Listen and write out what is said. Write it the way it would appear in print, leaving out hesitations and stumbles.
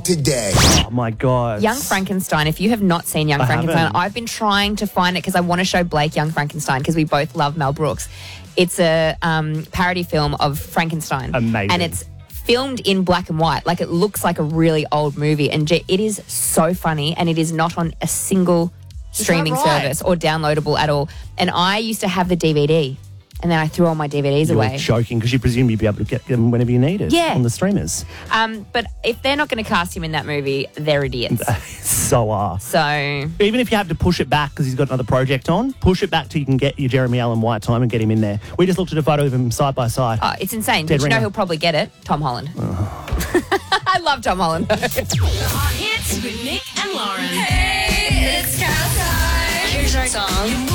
today. Oh, my God. Young Frankenstein. If you have not seen Young Frankenstein, haven't. I've been trying to find it because I want to show Blake Young Frankenstein because we both love Mel Brooks. It's a parody film of Frankenstein. Amazing. And it's filmed in black and white. Like, it looks like a really old movie. And it is so funny, and it is not on a single streaming service or downloadable at all. And I used to have the DVD, and then I threw all my DVDs You're away. joking, because you presume you'd be able to get them whenever you need it Yeah. on the streamers. But if they're not going to cast him in that movie, they're idiots. So are. So Even if you have to push it back because he's got another project on, push it back till you can get your Jeremy Allen White time and get him in there. We just looked at a photo of him side by side. it's insane. Dead But you know ringer. who'll probably get it? Tom Holland. I love Tom Holland. Hot hits with Nick and Lauren. Hey, it's Carol time. Here's our song.